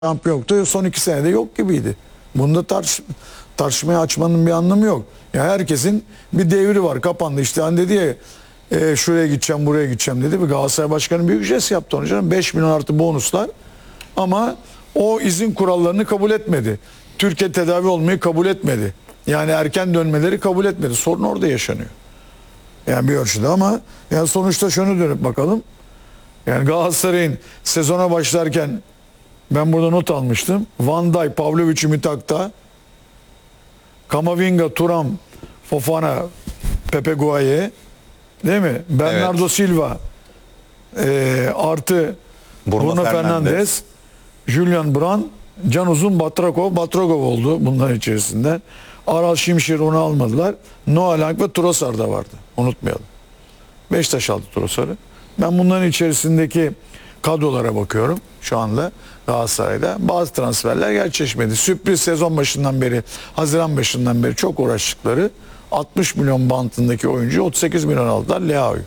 şampiyon yoktu. Son 2 senede yok gibiydi. Bunda tartışmaya açmanın bir anlamı yok. Ya herkesin bir devri var. Kapandı işte. Hani dedi ya şuraya gideceğim, buraya gideceğim dedi. Bir Galatasaray Başkanı büyük jest yaptı onu canım. 5 milyon artı bonuslar. Ama o izin kurallarını kabul etmedi. Türkiye tedavi olmayı kabul etmedi. Yani erken dönmeleri kabul etmedi. Sorun orada yaşanıyor. Yani bir ölçüde ama yani sonuçta şunu dönüp bakalım. Yani Galatasaray'ın sezona başlarken ben burada not almıştım. Van Dijk, Pavlovic, Ümitak'ta, Kamavinga, Thuram, Fofana, Pepe Guaye, değil mi? Bernardo Silva artı Bruno Fernandes, Julian Brandt, Can Uzun, Batragov oldu bunların içerisinde. Aral Şimşir onu almadılar. Noah Lang ve Trossard da vardı. Unutmayalım. Beşiktaş aldı Trossard'ı. Ben bunların içerisindeki kadrolara bakıyorum şu anda Galatasaray'da. Bazı transferler gerçekleşmedi. Sürpriz sezon başından beri, Haziran başından beri çok uğraştıkları 60 milyon bantındaki oyuncu 38 milyon aldılar Leao'yu.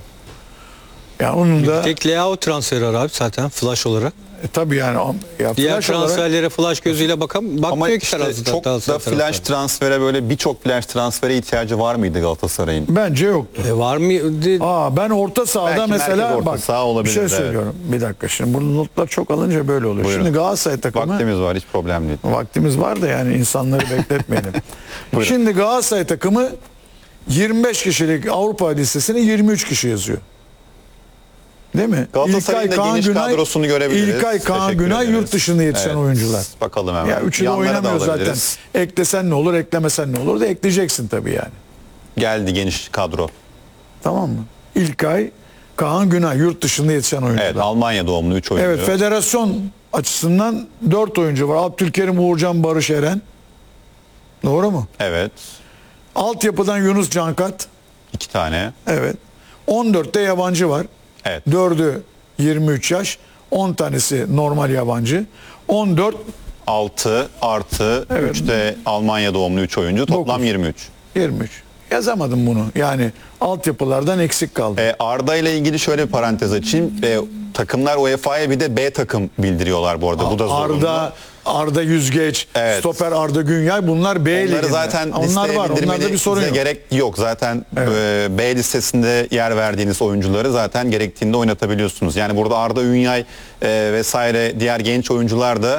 Yani onun da tek Leao transferi var abi zaten flash olarak. Tabii yani ya diğer flash transferlere olarak, flash gözüyle bakmıyor ama ki işte tarafta, çok da flash transfere böyle birçok flash transfere ihtiyacı var mıydı Galatasaray'ın? bence yoktu. Var mı? Ben orta sahada Belki mesela orta bak saha olabilir, bir şey evet. söylüyorum. Bir dakika şimdi bunu notlar çok alınca böyle oluyor. Buyurun. Şimdi Galatasaray takımı Vaktimiz var, hiç problem değil. vaktimiz var da yani insanları bekletmeyelim. Şimdi Galatasaray takımı 25 kişilik Avrupa listesine 23 kişi yazıyor. Değil mi? Galatasaray'ın da geniş kadrosunu görebiliriz. İlkay, Kaan Teşekkür Günay ederiz. yurt dışında yetişen Evet, oyuncular. bakalım hemen. Ya üçü de Yanlara da oynamıyor zaten. alabiliriz. Eklesen ne olur, eklemesen ne olur da ekleyeceksin tabii yani. Geldi geniş kadro. Tamam mı? İlkay, Kaan Günay yurt dışında yetişen oyuncular. Evet, Almanya doğumlu 3 oyuncu. Evet, federasyon açısından 4 oyuncu var. Abdülkerim, Uğurcan, Barış Eren. Doğru mu? Evet. Altyapıdan Yunus Cankat. 2 tane. Evet. 14'te yabancı var. Evet. 4'ü 23 yaş. 10 tanesi normal yabancı. 14 6 artı Evet. 3 de Almanya doğumlu 3 oyuncu. Toplam 9. 23. 23. Yazamadım bunu. Yani altyapılardan eksik kaldı. Arda ile ilgili şöyle bir parantez açayım. Takımlar UEFA'ya bir de B takım bildiriyorlar bu arada. Bu da zorunlu. Arda Yüzgeç, Evet. stoper Arda Günyay bunlar B liginde. Onları zaten Onlar listeye var. Onlarda bir bildirmenize sorun yok. gerek yok. Zaten B listesinde yer verdiğiniz oyuncuları zaten gerektiğinde oynatabiliyorsunuz. Yani burada Arda Ünyay vesaire diğer genç oyuncular da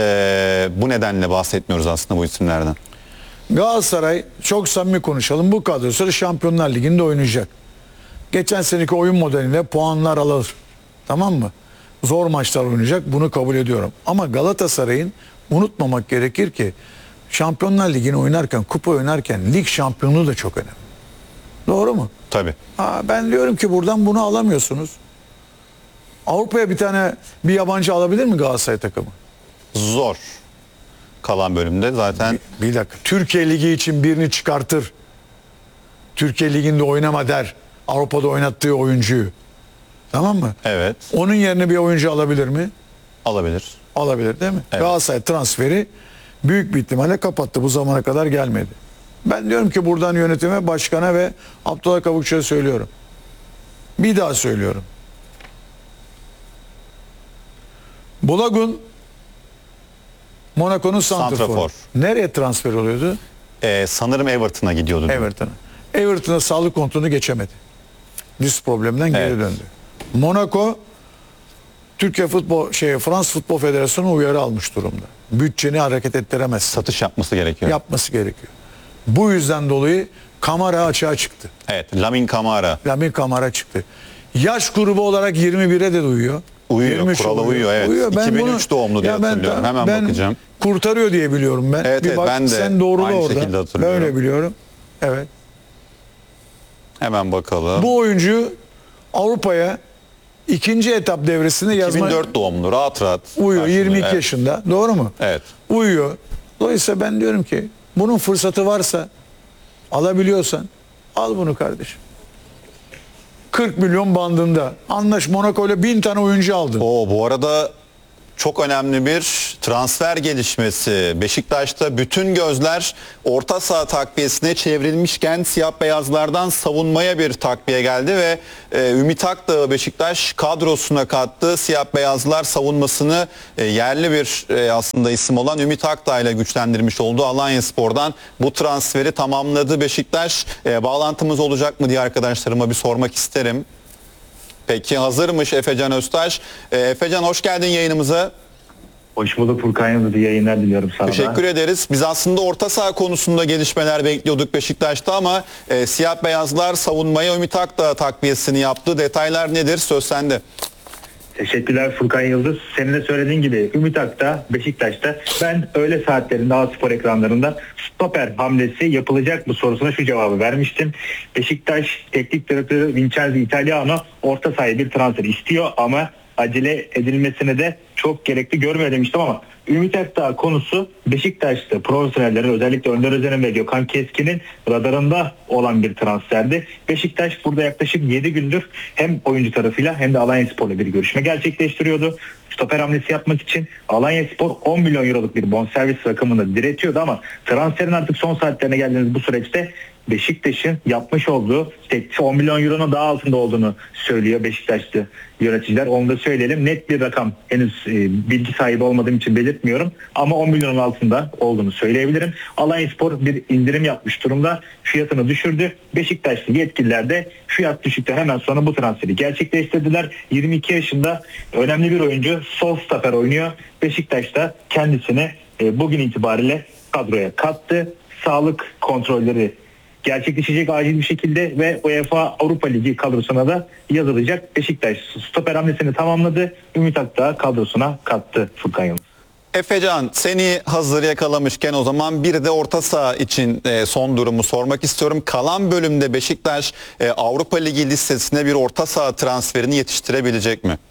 bu nedenle bahsetmiyoruz aslında bu isimlerden. Galatasaray çok samimi konuşalım. Bu kadrosu Şampiyonlar Ligi'nde oynayacak. Geçen seneki oyun modeliyle puanlar alır. Tamam mı? Zor maçlar oynayacak. Bunu kabul ediyorum. Ama Galatasaray'ın unutmamak gerekir ki Şampiyonlar Ligi'ni oynarken, kupa oynarken lig şampiyonluğu da çok önemli. Doğru mu? Tabii. Ben diyorum ki buradan bunu alamıyorsunuz. Avrupa'ya bir yabancı alabilir mi Galatasaray takımı? Zor. Kalan bölümde zaten Bir dakika. Türkiye Ligi için birini çıkartır. Türkiye Ligi'nde oynama der. Avrupa'da oynattığı oyuncuyu. Tamam mı? evet Onun yerine bir oyuncu alabilir mi? alabilir. Alabilir değil mi? Evet. Galatasaray transferi büyük bir ihtimalle kapattı. Bu zamana kadar gelmedi. Ben diyorum ki buradan yönetime, başkana ve Abdullah Kavukçu'ya söylüyorum. Bir daha söylüyorum. Bulagun Monaco'nun santrafor. Santrafor. Nereye transfer oluyordu? Sanırım Everton'a gidiyordu. Everton'a. Everton'a sağlık kontrolünü geçemedi. Diz probleminden geri Evet. döndü. Monaco Fransız Futbol Federasyonu uyarı almış durumda. Bütçeni hareket ettiremez. Satış yapması gerekiyor. Yapması gerekiyor. Bu yüzden dolayı Kamara açığa çıktı. Evet, Lamine Camara Lamin Kamara çıktı. Yaş grubu olarak 21'e de uyuyor. uyuyor, 23 kurala uyuyor, evet. Ben 2003 doğumlu diye hatırlıyorum. Hemen bakacağım. Kurtarıyor diye biliyorum ben. Evet, bir bak, ben de sen doğrula aynı orada. şekilde hatırlıyorum. Böyle biliyorum. Evet. Hemen bakalım. Bu oyuncu Avrupa'ya ikinci etap devresinde 2004 doğumlu, rahat uyuyor. karşılıyor. 22 Evet. yaşında. Doğru mu? Evet. Uyuyor. Dolayısıyla ben diyorum ki bunun fırsatı varsa, alabiliyorsan al bunu kardeşim. 40 milyon bandında. Anlaş, Monaco ile 1000 tane oyuncu aldın. Bu arada çok önemli bir transfer gelişmesi. Beşiktaş'ta bütün gözler orta saha takviyesine çevrilmişken siyah beyazlardan savunmaya bir takviye geldi ve Ümit Akdağ'ı Beşiktaş kadrosuna kattı. Siyah beyazlar savunmasını yerli bir aslında isim olan Ümit Akdağ ile güçlendirmiş olduğu Alanyaspor'dan bu transferi tamamladı Beşiktaş. Bağlantımız olacak mı diye arkadaşlarıma bir sormak isterim. Peki hazırmış Efecan Öztaş. Efecan hoş geldin yayınımıza. Hoş bulduk Furkan Yıldız. İyi yayınlar diliyorum sana da. Teşekkür ederiz. Biz aslında orta saha konusunda gelişmeler bekliyorduk Beşiktaş'ta ama siyah beyazlar savunmaya Ümit Akdağ takviyesini yaptı. Detaylar nedir? Söz sende. Teşekkürler Furkan Yıldız. Senin de söylediğin gibi Ümit Akdağ Beşiktaş'ta. Ben öğle saatlerinde A-Spor ekranlarında stoper hamlesi yapılacak mı sorusuna şu cevabı vermiştim. Beşiktaş teknik direktörü Vincenzo Italiano orta sahaya bir transfer istiyor ama acele edilmesine de çok gerekli görmüyor demiştim ama Ümit Akdağ konusu Beşiktaş'ta profesyonellerin özellikle Önder Özen'in ve Gökhan Keskin'in radarında olan bir transferdi. Beşiktaş burada yaklaşık 7 gündür hem oyuncu tarafıyla hem de Alanyaspor'la bir görüşme gerçekleştiriyordu. Stoper hamlesi yapmak için Alanyaspor 10 milyon euroluk bir bonservis rakamını diretiyordu ama transferin artık son saatlerine geldiğimiz bu süreçte Beşiktaş'ın yapmış olduğu teklifi 10 milyon euronun daha altında olduğunu söylüyor Beşiktaşlı yöneticiler. Onu da söyleyelim. Net bir rakam henüz bilgi sahibi olmadığım için belirtmiyorum. Ama 10 milyonun altında olduğunu söyleyebilirim. Alanyaspor bir indirim yapmış durumda. Fiyatını düşürdü. Beşiktaşlı yetkililer de fiyat düşükten hemen sonra bu transferi gerçekleştirdiler. 22 yaşında önemli bir oyuncu. Sol stoper oynuyor. Beşiktaş da kendisini bugün itibariyle kadroya kattı. Sağlık kontrolleri gerçekleşecek acil bir şekilde ve UEFA Avrupa Ligi kadrosuna da yazılacak. Beşiktaş stoper hamlesini tamamladı. Ümit Akdağ kadrosuna kattı Furkan Yıldız. Efecan seni hazır yakalamışken o zaman bir de orta saha için son durumu sormak istiyorum. Kalan bölümde Beşiktaş Avrupa Ligi listesine bir orta saha transferini yetiştirebilecek mi?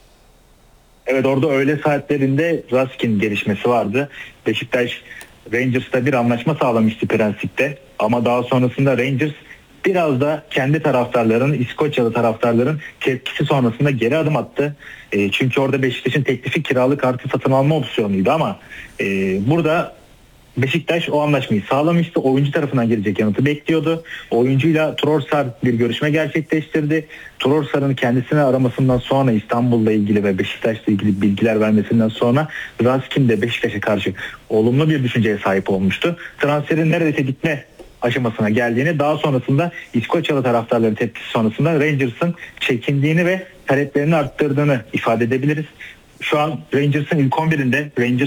Evet, orada öğle saatlerinde Raskin gelişmesi vardı. Beşiktaş Rangers'ta bir anlaşma sağlamıştı prensipte. Ama daha sonrasında Rangers biraz da kendi taraftarların, İskoçyalı taraftarların tepkisi sonrasında geri adım attı. Çünkü orada Beşiktaş'ın teklifi kiralık artı satın alma opsiyonuydu ama burada Beşiktaş o anlaşmayı sağlamıştı. Oyuncu tarafından gelecek yanıtı bekliyordu. Oyuncuyla Trossard bir görüşme gerçekleştirdi. Trossard'ın kendisini aramasından sonra İstanbul'la ilgili ve Beşiktaş'la ilgili bilgiler vermesinden sonra Raskin de Beşiktaş'a karşı olumlu bir düşünceye sahip olmuştu. Transferin neredeyse bitme aşamasına geldiğini, daha sonrasında İskoçyalı taraftarların tepkisi sonrasında Rangers'ın çekindiğini ve taleplerini arttırdığını ifade edebiliriz. Şu an Rangers'ın ilk 11'inde Rangers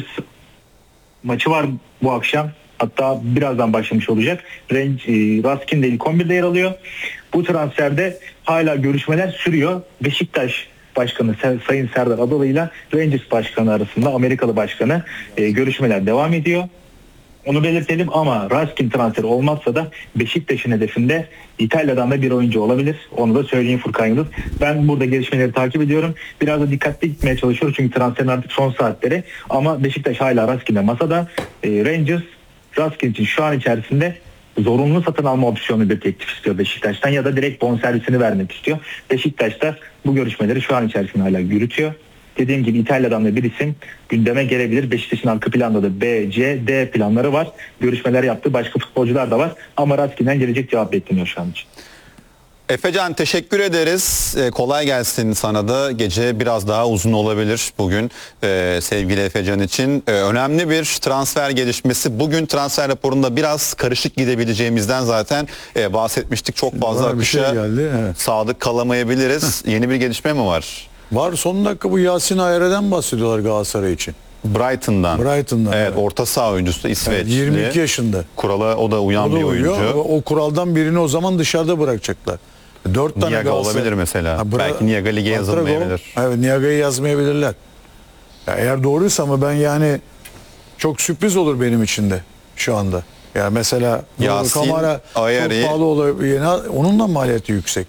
maçı var bu akşam. Hatta birazdan başlamış olacak. Raskin de ilk 11'de yer alıyor. Bu transferde hala görüşmeler sürüyor. Beşiktaş Başkanı Sayın Serdar Adalı ile Rangers Başkanı arasında, Amerikalı Başkanı görüşmeler devam ediyor. Onu belirtelim ama Raskin transferi olmazsa da Beşiktaş'ın hedefinde İtalya'dan da bir oyuncu olabilir. Onu da söyleyeyim Furkan Yıldız. Ben burada gelişmeleri takip ediyorum. Biraz da dikkatli gitmeye çalışıyorum çünkü transferin artık son saatleri. Ama Beşiktaş hala Raskin'de masada. Rangers Raskin için şu an içerisinde zorunlu satın alma opsiyonu bir teklif istiyor Beşiktaş'tan ya da direkt bonservisini vermek istiyor. Beşiktaş da bu görüşmeleri şu an içerisinde hala yürütüyor. Dediğim gibi İtalya'dan da bir isim gündeme gelebilir. Beşiktaş'ın arka planda da B, C, D planları var. Görüşmeler yaptığı başka futbolcular da var. Ama Raskin'den gelecek cevap bekleniyor şu an için. Efecan teşekkür ederiz. Kolay gelsin sana da. Gece biraz daha uzun olabilir bugün sevgili Efecan için. Önemli bir transfer gelişmesi. Bugün transfer raporunda biraz karışık gidebileceğimizden zaten bahsetmiştik. Çok fazla akışa geldi, evet. sadık kalamayabiliriz. Yeni bir gelişme mi var? Var, son dakika bu Yasin Ayer'den bahsediyorlar Galatasaray için. Brighton'dan. Evet, evet. orta saha oyuncusu İsveçli. Evet, 22 yaşında. Kurala o da uyan O da bir uyuyor. oyuncu. O kuraldan birini o zaman dışarıda bırakacaklar. 4 tane Niyaga olabilir mesela. Belki Niyaga lige yazılmayabilir. Evet, Niyaga'yı yazmayabilirler. Ya eğer doğruysa ama ben yani çok sürpriz olur benim için de şu anda. Yani mesela Yasin Kamara Ayer'i, çok pahalı olabilir. Onun da maliyeti yüksek.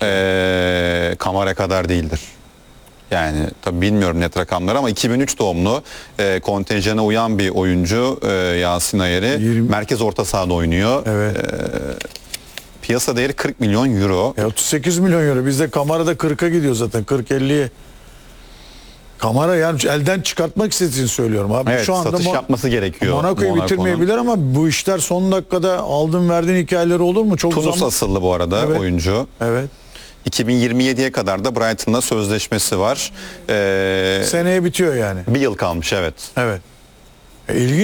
Kamara kadar değildir. Yani tabii bilmiyorum net rakamları ama 2003 doğumlu kontenjana uyan bir oyuncu Yasin Ayer'i. Merkez orta sahada oynuyor. Evet. Piyasa değeri 40 milyon euro. 38 milyon euro. Bizde Kamara'da 40'a gidiyor zaten. 40-50'ye. Kamara yani elden çıkartmak istediğini söylüyorum abi. Evet, Şu anda satış yapması gerekiyor. Monaco'yu Monaco'nun. bitirmeyebilir ama bu işler son dakikada aldın verdiğin hikayeleri olur mu? Çok Tunus zaman. asıllı bu arada Evet. oyuncu. Evet. 2027'ye kadar da Brighton'la sözleşmesi var. Seneye bitiyor yani. Bir yıl kalmış, evet. Evet. İlginç.